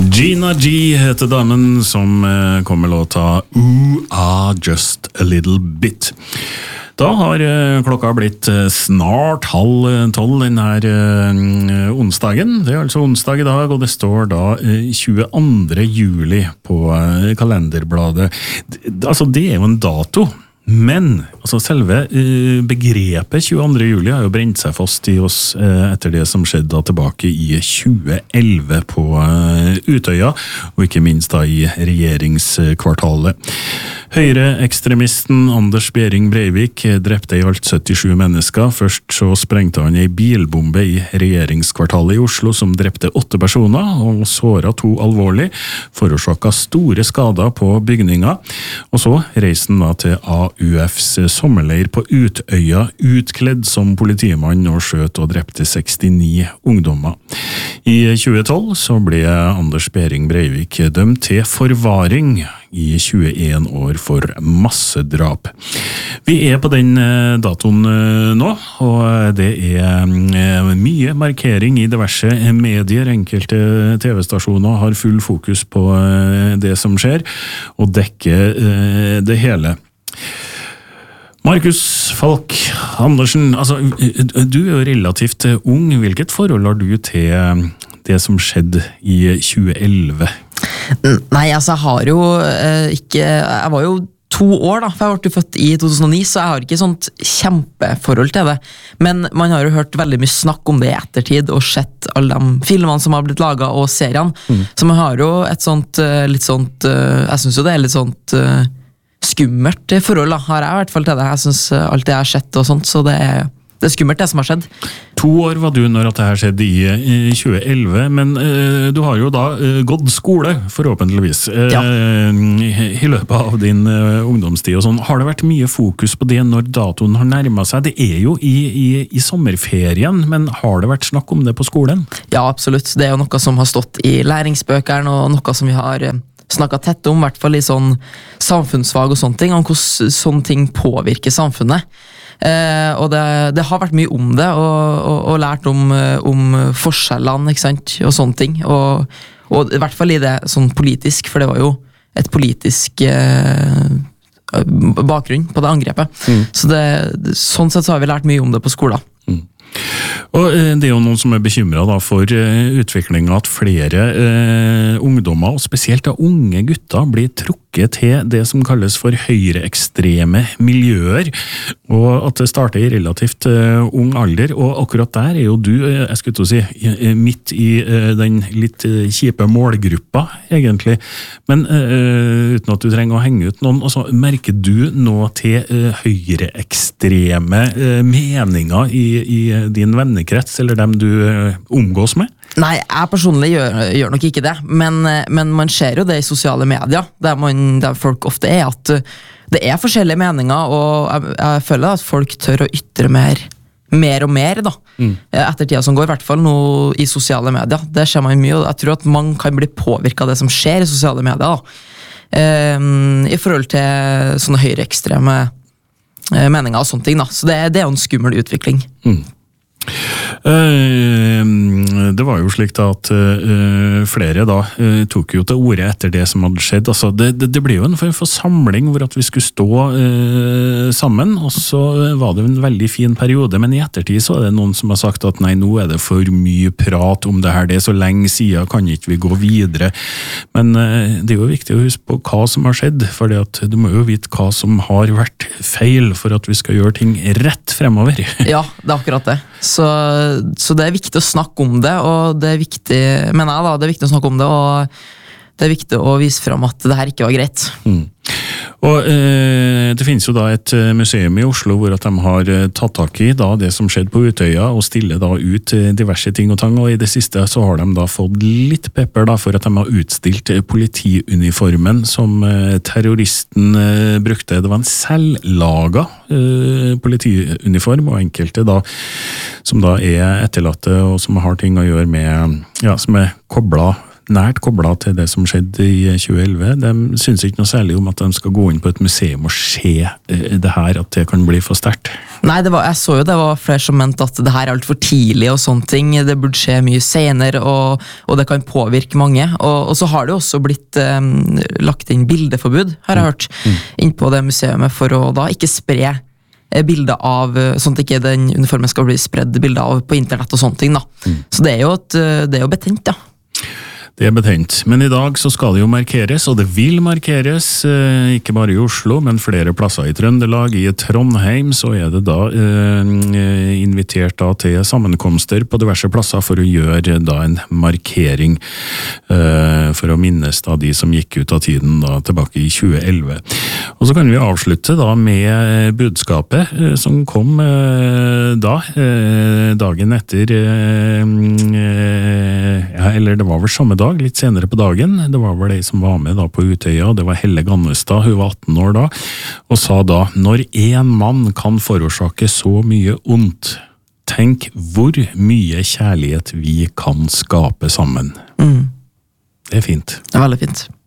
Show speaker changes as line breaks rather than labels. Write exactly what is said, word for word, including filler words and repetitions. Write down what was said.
Gina G heter damen som kommer låta Ooh, ah, Just a Little Bit. Da har klokka blitt snart halv tolv denne uh, onsdagen. Det er altså onsdag i dag, og det står da uh, tjueandre juli på uh, kalenderbladet. D- altså, det er jo en dato. Men altså selve uh, begrepet tjueandre juli har jo brent seg fast i oss uh, etter det som skjedde da tilbake i tjueelleve på uh, Utøya, og ikke minst da i regjeringskvartalet. Høyreekstremisten Anders Behring Breivik drepte i alt syttisju mennesker. Først så sprengte han en bilbombe i regjeringskvartalet i Oslo som drepte åtte personer og såret to alvorlig, forårsaket store skader på bygninga. Og så reiste han da til A U Fs sommerleir på Utøya, utkledd som politimann og skjøt og drepte sekstini ungdommer. I tjuetolv så ble Anders Behring Breivik dømt til forvaring i tjueen år for massedrap. Vi er på den datoen nå, og det er mye markering i diverse medier. Enkelte T V-stasjoner har full fokus på det som skjer, og dekker det hele. Markus Falk Andersen, altså, du er jo relativt ung. Hvilket forhold har du til det som skjedde i tjueelleve?
Nei, altså jeg har jo eh, ikke, jeg var jo to år da, for jeg ble født i to tusen og ni, så jeg har ikke sånt kjempeforhold til det. Men man har jo hørt veldig mye snakk om det i ettertid, og sett alle de filmene som har blitt laget, og seriene. Mm. Så man har jo et sånt, litt sånt, jeg synes jo det er litt sånt skummelt forhold da, har jeg i hvert fall til det. Jeg synes alt det jeg har sett og sånt, så det er Det er skummelt det som har skjedd.
To år var du når dette skjedde i, i tjueelleve, men uh, du har jo da uh, gått skole, forhåpentligvis, uh, ja. i, i løpet av din uh, ungdomstid og sånn. Har det vært mye fokus på det når datoen har nærmet seg? Det er jo i, i, i sommerferien, men har det vært snakk om det på skolen?
Ja, absolutt. Det er jo noe som har stått i læringsbøkene, og noe som vi har uh, snakket tett om, i hvert fall i sånn samfunnsfag og sånne ting, om hvordan sånne ting påvirker samfunnet. Eh, og det, det har vært mye om det, og, og, og lært om, om forskjellene, ikke sant, og sånne ting, og, og i hvert fall i det sånn politisk, for det var jo et politisk eh, bakgrunn på det angrepet. Mm. Så det, sånn sett så har vi lært mye om det på skolen.
Mm. Og det er jo noen som er bekymret da for utviklingen at flere eh, ungdommer, og spesielt da unge gutter, blir trukket til det som kalles for høyreekstreme miljøer, og at det starter i relativt eh, ung alder, og akkurat der er jo du, eh, jeg skulle til å si, midt i eh, den litt eh, kjipe målgruppa, egentlig, men eh, uten at du trenger å henge ut noen, altså, merker du nå til eh, høyreekstreme eh, meninger i, i din vennekrets, eller dem du omgås med?
Nei, jeg personlig gjør, gjør nok ikke det, men, men man ser jo det i sosiale medier, der, man, der folk ofte er, at det er forskjellige meninger, og jeg, jeg føler at folk tør å ytre mer, mer og mer da, mm. etter tida som går, i hvert fall nå i sosiale medier. Det ser man mye, og jeg tror at man kan bli påvirket av det som skjer i sosiale medier, da, um, i forhold til sånne høyreekstreme uh, meninger og sånne ting, da. Så det, det er jo en skummel utvikling. Mm.
Uh, det var jo slik da at uh, flere da uh, tok jo til orde etter det som hadde skjedd. Altså, det, det, det ble jo en form for samling hvor at vi skulle stå uh, sammen, og så var det en veldig fin periode, men i ettertid så er det noen som har sagt at nei, nå er det for mye prat om det her, det er så lenge siden, kan ikke vi gå videre, men uh, det er jo viktig å huske på hva som har skjedd, for at du må jo vite hva som har vært feil for at vi skal gjøre ting rett fremover.
Ja, det er akkurat det. Så, så det er viktig å snakke om det, og det er viktig, mener jeg da, det er viktig å snakke om det, og det er viktig å vise frem at det her ikke var greit. Mm.
Og eh, det finnes jo da et museum i Oslo hvor at de har tatt tak i da det som skjedde på Utøya, og stiller da ut diverse ting og tang, og i det siste så har de da fått litt pepper da for at de har utstilt politiuniformen som eh, terroristen eh, brukte. Det var en selvlaga eh, politiuniform, og enkelte da som da er etterlatte og som har ting å gjøre med, ja, som er koblet nært koblet til det som skjedde i tjue elleve. De synes ikke noe særlig om at de skal gå inn på et museum og se det her, at det kan bli for sterkt.
Nei, det var, jeg så jo det var flere som mente at det her er alt for tidlig og sånne ting. Det burde skje mye senere, og, og det kan påvirke mange. Og, og så har det også blitt eh, lagt inn bildeforbud, har jeg hørt, mm. inn på det museet for å da ikke spre bilder av, sånn at ikke den uniformen skal bli spredd bilder av på internett og sånne ting da. Mm. Så det er jo, et, det er jo betent, ja.
Det er betent, men i dag så skal det jo markeres, og det vil markeres, eh, ikke bare i Oslo, men flere plasser i Trøndelag. I Trondheim så er det da eh, invitert da til sammenkomster på diverse plasser for å gjøre da en markering, eh, for å minnes da de som gikk ut av tiden da tilbake i tjue elleve. Og så kan vi avslutte da med budskapet eh, som kom eh, da, eh, dagen etter, eh, ja, eller det var vel samme dag, litt senere på dagen. Det var vel de som var med da på Utøya, det var Helle Gannestad, hun var atten år da, og sa da, når en mann kan forårsake så mye ondt, tenk hvor mye kjærlighet vi kan skape sammen. Mm. Det er fint.
Det er veldig fint.